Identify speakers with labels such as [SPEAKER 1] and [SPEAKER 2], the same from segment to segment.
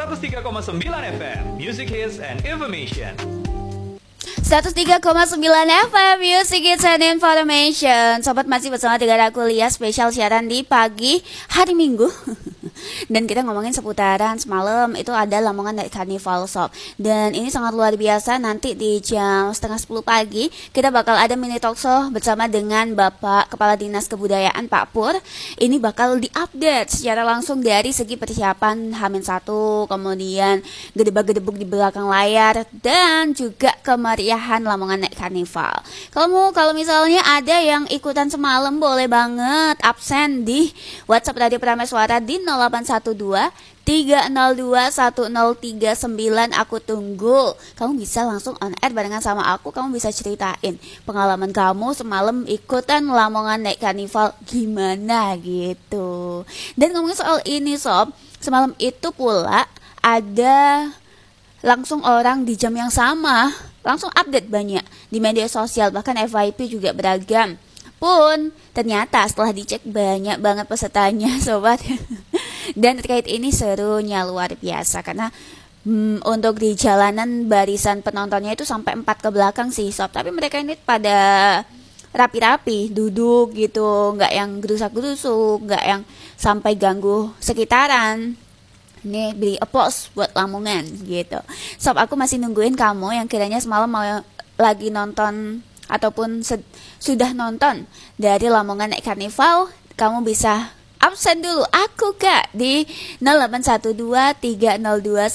[SPEAKER 1] 103,9 FM, Music Hits and Information.
[SPEAKER 2] 103,9 FM Music Hits and Information. Sobat masih bersama dengan aku Lia, spesial siaran di pagi hari Minggu. Dan kita ngomongin seputaran semalam itu ada Lamongan Night Carnival Sob. Dan ini sangat luar biasa. Nanti di jam 9:30 pagi kita bakal ada mini talk show bersama dengan Bapak Kepala Dinas Kebudayaan Pak Pur. Ini bakal diupdate secara langsung dari segi persiapan H-1, kemudian gedebak-gedebuk di belakang layar, dan juga kemeriahan Lamongan Night Carnival. Kalau misalnya ada yang ikutan semalam, boleh banget absen di WhatsApp Radio Prameswara di 0812 302 1039. Aku tunggu. Kamu bisa langsung on air barengan sama aku. Kamu bisa ceritain pengalaman kamu semalam ikutan Lamongan Night Carnival gimana gitu. Dan ngomongin soal ini Sob, semalam itu pula ada langsung orang di jam yang sama langsung update banyak di media sosial, bahkan FYP juga beragam. Pun ternyata setelah dicek banyak banget pesertanya sobat. Dan terkait ini serunya luar biasa karena untuk di jalanan barisan penontonnya itu sampai 4 ke belakang sih sob. Tapi mereka ini pada rapi-rapi duduk gitu, nggak yang gerusak-gerusuk, nggak yang sampai ganggu sekitaran. Ini beri applause buat Lamongan gitu. Sob, aku masih nungguin kamu yang kiranya semalam mau lagi nonton ataupun sudah nonton dari Lamongan Night Carnival. Kamu bisa absen dulu aku Kak di 0812 302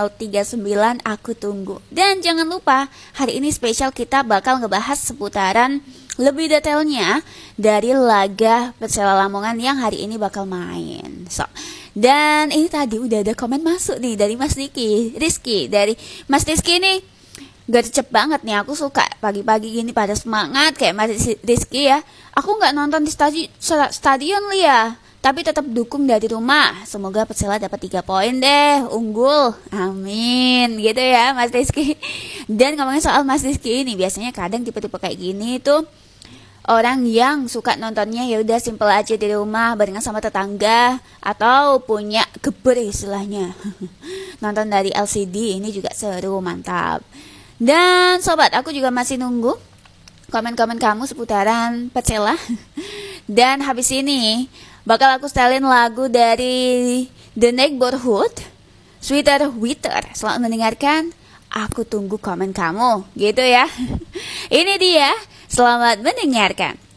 [SPEAKER 2] 1039. Aku tunggu. Dan jangan lupa hari ini spesial kita bakal ngebahas seputaran lebih detailnya dari laga Persela Lamongan yang hari ini bakal main. Dan ini tadi udah ada komen masuk nih dari Mas Rizky. Dari Mas Rizky nih gercep banget nih, aku suka pagi-pagi gini pada semangat kayak Mas Rizky ya. Aku gak nonton di stadion Lia, tapi tetap dukung dari rumah. Semoga Persela dapat 3 poin deh, unggul, amin gitu ya Mas Rizky. Dan ngomongin soal Mas Rizky ini, biasanya kadang tipe-tipe kayak gini tuh orang yang suka nontonnya ya udah simple aja di rumah barengan sama tetangga atau punya geber istilahnya. Nonton dari LCD ini juga seru, mantap. Dan sobat, aku juga masih nunggu komen-komen kamu seputaran Persela. Dan habis ini bakal aku setelin lagu dari The Neighborhood, Sweeter Witter. Selamat mendengarkan. Aku tunggu komen kamu gitu ya. Ini dia. Selamat mendengarkan.